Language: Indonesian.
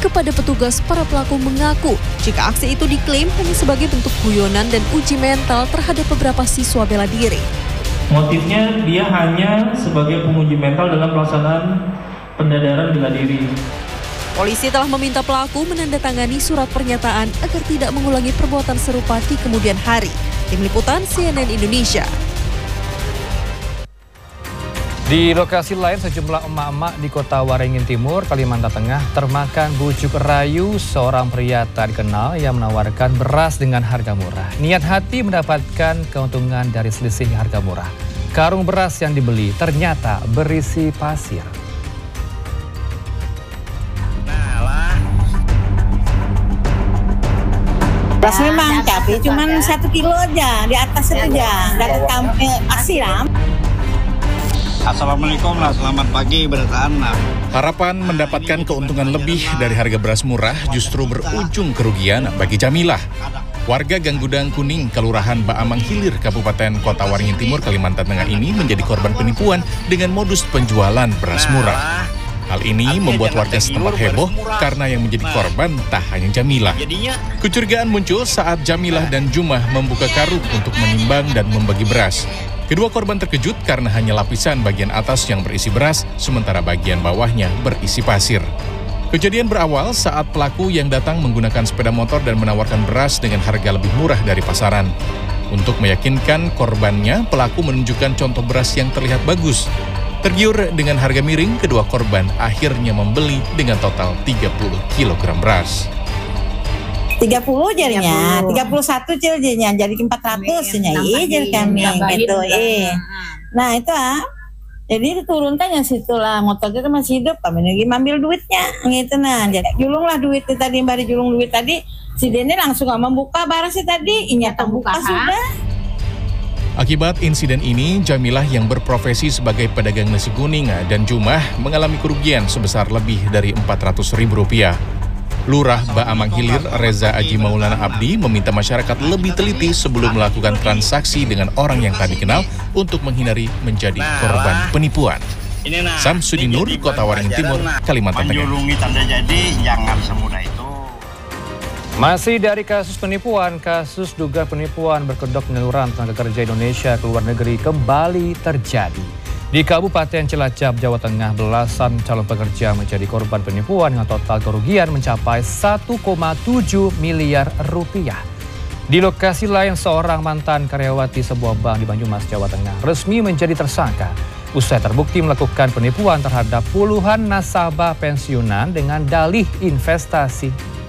Kepada petugas, para pelaku mengaku jika aksi itu diklaim hanya sebagai bentuk guyonan dan uji mental terhadap beberapa siswa bela diri. Motifnya dia hanya sebagai penguji mental dalam pelaksanaan pendadaran bela diri. Polisi telah meminta pelaku menandatangani surat pernyataan agar tidak mengulangi perbuatan serupa di kemudian hari. Tim Liputan CNN Indonesia. Di lokasi lain, sejumlah emak-emak di Kota Waringin Timur, Kalimantan Tengah termakan bujuk rayu seorang pria tak dikenal yang menawarkan beras dengan harga murah. Niat hati mendapatkan keuntungan dari selisih harga murah. Karung beras yang dibeli ternyata berisi pasir. Beras memang, tapi cuma 1 kilo aja, di atas itu aja, dari Asiram. Assalamualaikum, selamat pagi, bertahan. Harapan mendapatkan keuntungan lebih dari harga beras murah justru berujung kerugian bagi Jamilah. Warga Ganggudang Kuning, Kelurahan Baamang Hilir, Kabupaten Kota Waringin Timur, Kalimantan Tengah ini menjadi korban penipuan dengan modus penjualan beras murah. Hal ini membuat warga setempat heboh karena yang menjadi korban tak hanya Jamilah. Kecurigaan muncul saat Jamilah dan Jumah membuka karung untuk menimbang dan membagi beras. Kedua korban terkejut karena hanya lapisan bagian atas yang berisi beras, sementara bagian bawahnya berisi pasir. Kejadian berawal saat pelaku yang datang menggunakan sepeda motor dan menawarkan beras dengan harga lebih murah dari pasaran. Untuk meyakinkan korbannya, pelaku menunjukkan contoh beras yang terlihat bagus. Tergiur dengan harga miring, kedua korban akhirnya membeli dengan total 30 kg beras. 30 jadinya, 31 jadinya, jadi 400 nya jadi kami gitu. Nah itu jadi diturunkan yang situlah, motor itu masih hidup, kami lagi ambil duitnya gitu. Nah jadi julung lah duit tadi, bari julung duit tadi, si Dene langsung gak membuka barasnya tadi, inya terbuka sudah. Akibat insiden ini, Jamilah yang berprofesi sebagai pedagang nasi kuning dan Jumah mengalami kerugian sebesar lebih dari Rp400.000. Lurah Baamang Hilir Reza Aji Maulana Abdi meminta masyarakat lebih teliti sebelum melakukan transaksi dengan orang yang tak dikenal untuk menghindari menjadi korban penipuan. Samsudin Nur, Kota Waringin Timur, Kalimantan Tengah. Menjulungi tanda jadi jangan semudah itu. Masih dari kasus penipuan, kasus duga penipuan berkedok penyaluran tenaga kerja Indonesia ke luar negeri kembali terjadi. Di Kabupaten Cilacap, Jawa Tengah, belasan calon pekerja menjadi korban penipuan dengan total kerugian mencapai 1,7 miliar rupiah. Di lokasi lain, seorang mantan karyawati sebuah bank di Banyumas, Jawa Tengah, resmi menjadi tersangka usai terbukti melakukan penipuan terhadap puluhan nasabah pensiunan dengan dalih investasi.